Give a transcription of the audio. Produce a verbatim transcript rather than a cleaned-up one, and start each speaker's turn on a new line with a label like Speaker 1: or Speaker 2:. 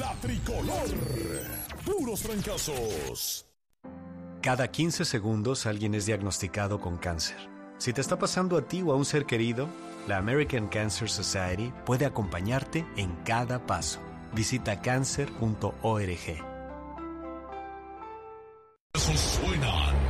Speaker 1: La Tricolor. Puros trancazos.
Speaker 2: Cada quince segundos alguien es diagnosticado con cáncer. Si te está pasando a ti o a un ser querido, la American Cancer Society puede acompañarte en cada paso. Visita cancer punto org.
Speaker 1: Esos suenan